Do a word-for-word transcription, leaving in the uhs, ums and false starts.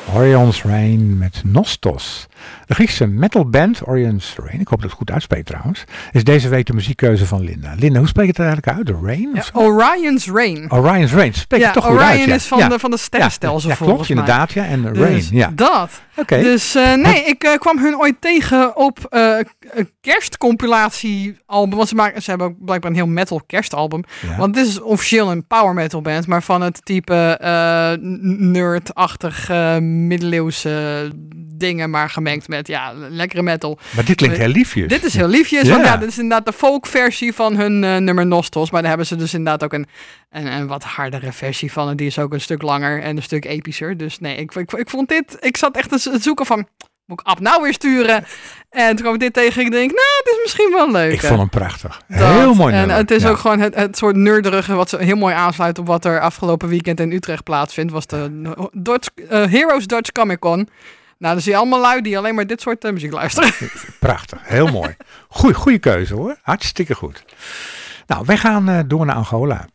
Orion's Rain met Nostos. De Griekse metalband Orion's Rain, ik hoop dat ik het goed uitspreek trouwens, is deze week de muziekkeuze van Linda. Linda, hoe spreek je het eigenlijk uit? De Rain? Ja, Orion's Rain. Orion's Rain, spreek je ja, toch Orion goed uit? Orion is van, ja. de, van de sterrenstelsel ja, ja, volgens klopt, mij. inderdaad, ja. En dus Rain, ja. dat. Okay. Dus uh, nee, ik uh, kwam hun ooit tegen op uh, een kerstcompilatiealbum. Want ze, maken, ze hebben ook blijkbaar een heel metal kerstalbum. Ja. Want dit is officieel een power metal band, maar van het type uh, nerd-achtig uh, middeleeuwse dingen, maar gemengd met ja, lekkere metal. Maar dit klinkt heel liefjes. Dit is heel liefjes, ja. want ja, dit is inderdaad de folkversie van hun uh, nummer Nostos. Maar daar hebben ze dus inderdaad ook een, een, een wat hardere versie van. En die is ook een stuk langer en een stuk epischer. Dus nee, ik, ik, ik vond dit, ik zat echt te zoeken van, moet ik Ab nou weer sturen? En toen kwam ik dit tegen en ik denk, nou, het is misschien wel leuk. Ik vond hem prachtig. Dat. Heel mooi En nummer. het is ja. ook gewoon het, het soort nerderige wat heel mooi aansluit op wat er afgelopen weekend in Utrecht plaatsvindt. Was de Dutch, uh, Heroes Dutch Comic Con. Nou, dan zie je allemaal lui die alleen maar dit soort uh, muziek luisteren. Prachtig, heel mooi. Goeie, goeie keuze hoor. Hartstikke goed. Nou, wij gaan uh, door naar Angola.